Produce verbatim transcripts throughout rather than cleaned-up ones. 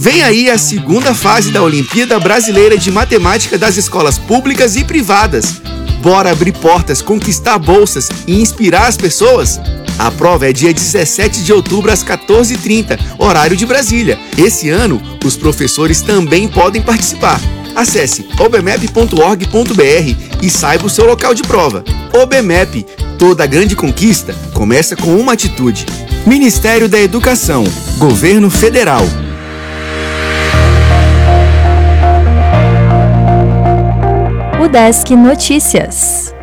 Vem aí a segunda fase da Olimpíada Brasileira de Matemática das escolas públicas e privadas. Bora abrir portas, conquistar bolsas e inspirar as pessoas? A prova é dia dezessete de outubro às quatorze e trinta, horário de Brasília. Esse ano, os professores também podem participar. Acesse obmep ponto org ponto br e saiba o seu local de prova. OBMEP, toda grande conquista começa com uma atitude. Ministério da Educação, Governo Federal. Udesc Notícias.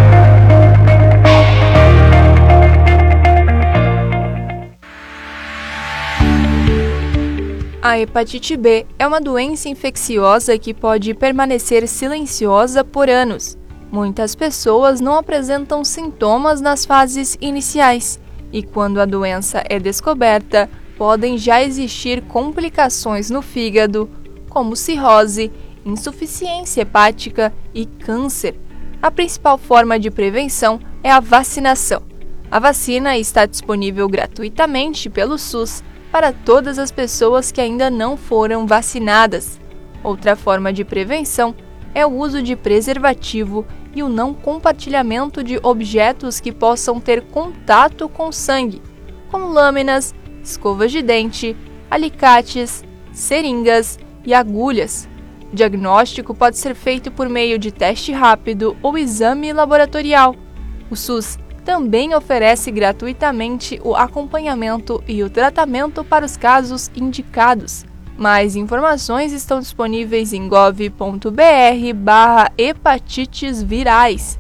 A hepatite B é uma doença infecciosa que pode permanecer silenciosa por anos. Muitas pessoas não apresentam sintomas nas fases iniciais e, quando a doença é descoberta, podem já existir complicações no fígado, como cirrose, insuficiência hepática e câncer. A principal forma de prevenção é a vacinação. A vacina está disponível gratuitamente pelo SUS para todas as pessoas que ainda não foram vacinadas. Outra forma de prevenção é o uso de preservativo e o não compartilhamento de objetos que possam ter contato com sangue, como lâminas, escovas de dente, alicates, seringas e agulhas. O diagnóstico pode ser feito por meio de teste rápido ou exame laboratorial. O SUS também oferece gratuitamente o acompanhamento e o tratamento para os casos indicados. Mais informações estão disponíveis em gov ponto br barra hepatites virais.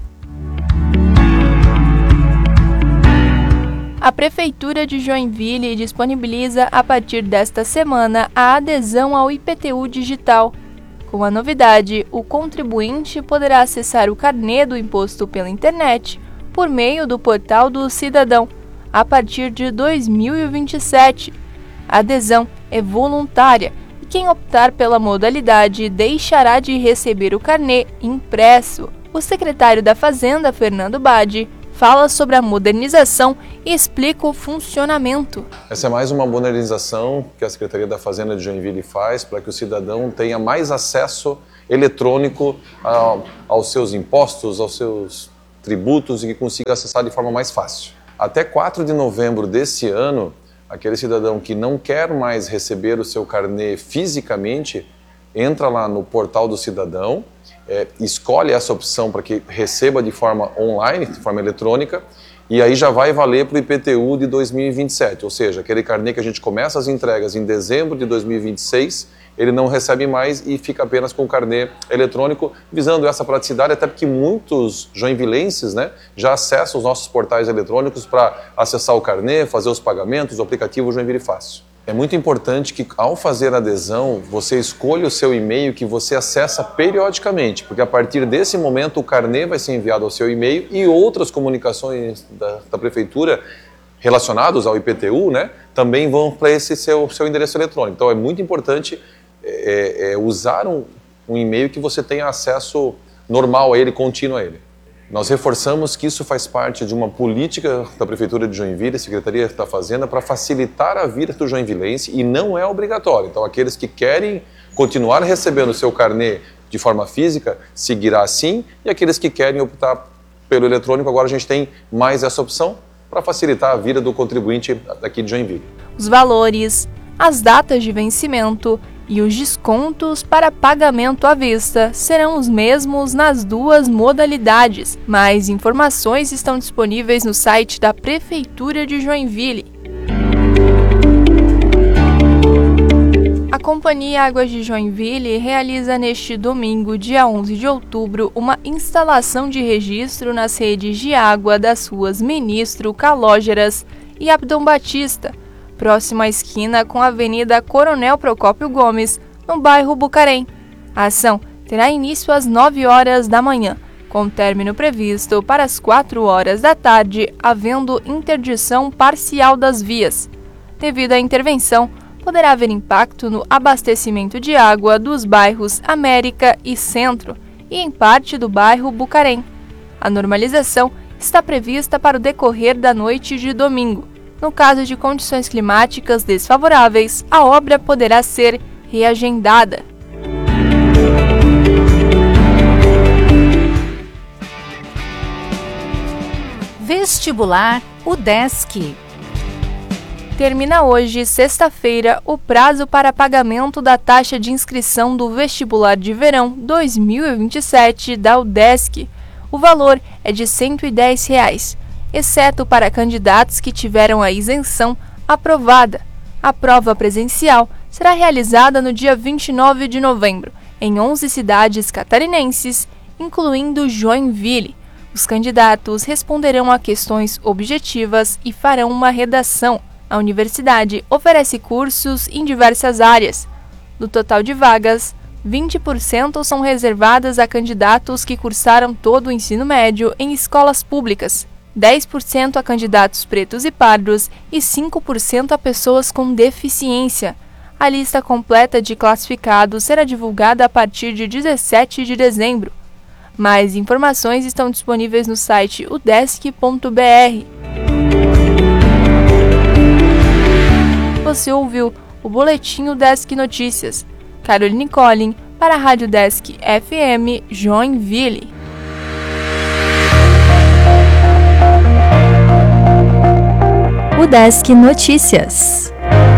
A Prefeitura de Joinville disponibiliza a partir desta semana a adesão ao I P T U digital. Com a novidade, o contribuinte poderá acessar o carnê do imposto pela internet por meio do Portal do Cidadão, a partir de dois mil e vinte e sete. A adesão é voluntária e quem optar pela modalidade deixará de receber o carnê impresso. O secretário da Fazenda, Fernando Badi, fala sobre a modernização e explica o funcionamento. Essa é mais uma modernização que a Secretaria da Fazenda de Joinville faz para que o cidadão tenha mais acesso eletrônico ao, aos seus impostos, aos seus tributos e que consiga acessar de forma mais fácil. Até quatro de novembro desse ano, aquele cidadão que não quer mais receber o seu carnê fisicamente, entra lá no Portal do Cidadão, é, escolhe essa opção para que receba de forma online, de forma eletrônica, e aí já vai valer para o I P T U de dois mil e vinte e sete, ou seja, aquele carnê que a gente começa as entregas em dezembro de dois mil e vinte e seis, ele não recebe mais e fica apenas com o carnê eletrônico, visando essa praticidade, até porque muitos joinvilenses, né, já acessam os nossos portais eletrônicos para acessar o carnê, fazer os pagamentos, o aplicativo Joinville Fácil. É muito importante que, ao fazer a adesão, você escolha o seu e-mail que você acessa periodicamente, porque a partir desse momento o carnê vai ser enviado ao seu e-mail e outras comunicações da, da Prefeitura relacionados ao I P T U, né, também vão para esse seu, seu endereço eletrônico. Então é muito importante é, é, usar um, um e-mail que você tenha acesso normal a ele, contínuo a ele. Nós reforçamos que isso faz parte de uma política da Prefeitura de Joinville, Secretaria da Fazenda, para facilitar a vida do joinvilense e não é obrigatório. Então aqueles que querem continuar recebendo o seu carnê de forma física, seguirá assim, e aqueles que querem optar pelo eletrônico, agora a gente tem mais essa opção para facilitar a vida do contribuinte aqui de Joinville. Os valores, as datas de vencimento e os descontos para pagamento à vista serão os mesmos nas duas modalidades. Mais informações estão disponíveis no site da Prefeitura de Joinville. A Companhia Águas de Joinville realiza neste domingo, dia onze de outubro, uma instalação de registro nas redes de água das ruas Ministro Calógeras e Abdom Batista, próximo à esquina com a Avenida Coronel Procópio Gomes, no bairro Bucarém. A ação terá início às nove horas da manhã, com término previsto para as quatro horas da tarde, havendo interdição parcial das vias. Devido à intervenção, poderá haver impacto no abastecimento de água dos bairros América e Centro e em parte do bairro Bucarém. A normalização está prevista para o decorrer da noite de domingo. No caso de condições climáticas desfavoráveis, a obra poderá ser reagendada. Vestibular UDESC. Termina hoje, sexta-feira, o prazo para pagamento da taxa de inscrição do Vestibular de Verão dois mil e vinte e sete da UDESC. O valor é de cento e dez reais, exceto para candidatos que tiveram a isenção aprovada. A prova presencial será realizada no dia vinte e nove de novembro, em onze cidades catarinenses, incluindo Joinville. Os candidatos responderão a questões objetivas e farão uma redação. A universidade oferece cursos em diversas áreas. Do total de vagas, vinte por cento são reservadas a candidatos que cursaram todo o ensino médio em escolas públicas, dez por cento a candidatos pretos e pardos e cinco por cento a pessoas com deficiência. A lista completa de classificados será divulgada a partir de dezessete de dezembro. Mais informações estão disponíveis no site udesc ponto b r. Você ouviu o Boletim UDESC Notícias. Caroline Collin, para a Rádio UDESC F M Joinville. UDESC Notícias.